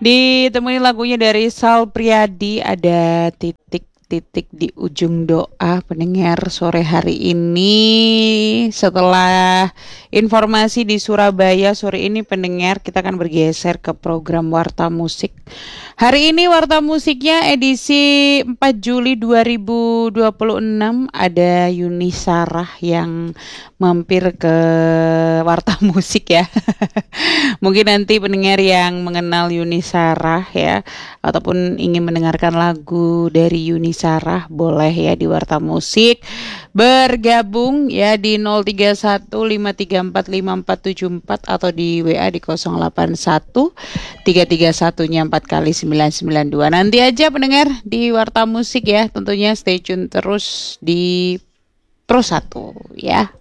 Ditemui lagunya dari Sal Priadi, ada titik-titik di ujung doa pendengar sore hari ini. Setelah informasi di Surabaya sore ini pendengar, kita akan bergeser ke program Warta Musik. Hari ini Warta Musiknya edisi 4 Juli 2026, ada Yuni Sarah yang mampir ke Warta Musik ya. Mungkin nanti pendengar yang mengenal Yuni Sarah ya, ataupun ingin mendengarkan lagu dari Yuni Sarah, boleh ya di Warta Musik bergabung ya di 03153454474 atau di WA di 081 331-nya 4 kali 992. Nanti aja pendengar di Warta Musik ya, tentunya stay tune terus di Pro 1 ya.